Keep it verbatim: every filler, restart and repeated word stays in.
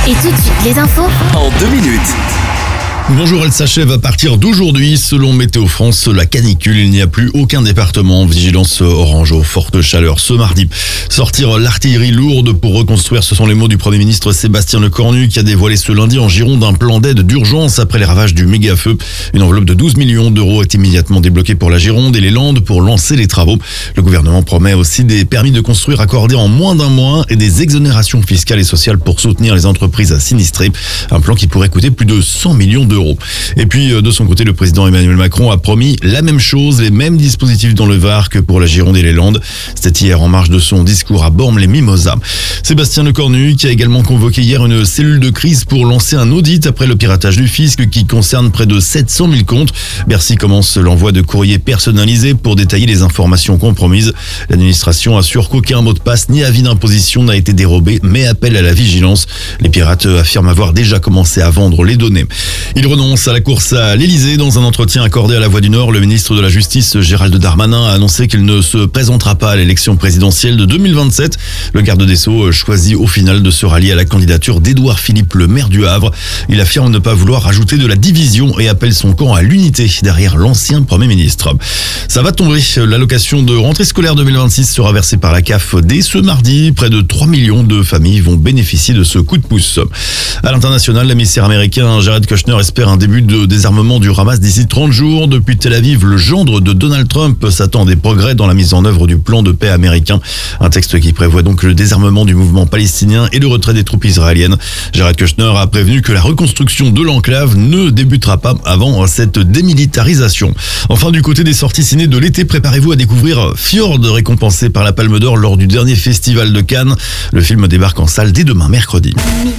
Et tout de suite, les infos en deux minutes. Bonjour, elle s'achève à partir d'aujourd'hui. Selon Météo France, la canicule, il n'y a plus aucun département en vigilance orange aux fortes chaleurs ce mardi. Sortir l'artillerie lourde pour reconstruire, ce sont les mots du Premier ministre Sébastien Lecornu qui a dévoilé ce lundi en Gironde un plan d'aide d'urgence après les ravages du méga-feu. Une enveloppe de douze millions d'euros est immédiatement débloquée pour la Gironde et les Landes pour lancer les travaux. Le gouvernement promet aussi des permis de construire accordés en moins d'un mois et des exonérations fiscales et sociales pour soutenir les entreprises sinistrées. Un plan qui pourrait coûter plus de cent millions d'euros. Et puis, de son côté, le président Emmanuel Macron a promis la même chose, les mêmes dispositifs dans le Var que pour la Gironde et les Landes. C'était hier en marge de son discours à Bormes-les-Mimosas. Sébastien Lecornu qui a également convoqué hier une cellule de crise pour lancer un audit après le piratage du fisc qui concerne près de sept cent mille comptes. Bercy commence l'envoi de courriers personnalisés pour détailler les informations compromises. L'administration assure qu'aucun mot de passe ni avis d'imposition n'a été dérobé, mais appelle à la vigilance. Les pirates affirment avoir déjà commencé à vendre les données. Il renonce à la course à l'Elysée. Dans un entretien accordé à La Voix du Nord, le ministre de la Justice, Gérald Darmanin, a annoncé qu'il ne se présentera pas à l'élection présidentielle de deux mille vingt-sept. Le garde des Sceaux choisit au final de se rallier à la candidature d'Édouard Philippe, le maire du Havre. Il affirme ne pas vouloir rajouter de la division et appelle son camp à l'unité derrière l'ancien Premier ministre. Ça va tomber. L'allocation de rentrée scolaire deux mille vingt-six sera versée par la C A F dès ce mardi. Près de trois millions de familles vont bénéficier de ce coup de pouce. À l'international, l'émissaire américain Jared Kushner espère un début de désarmement du Hamas d'ici trente jours. Depuis Tel Aviv, le gendre de Donald Trump s'attend à des progrès dans la mise en œuvre du plan de paix américain. Un texte qui prévoit donc le désarmement du mouvement palestinien et le retrait des troupes israéliennes. Jared Kushner a prévenu que la reconstruction de l'enclave ne débutera pas avant cette démilitarisation. Enfin, du côté des sorties ciné de l'été, préparez-vous à découvrir Fjord, récompensé par la Palme d'Or lors du dernier festival de Cannes. Le film débarque en salle dès demain mercredi.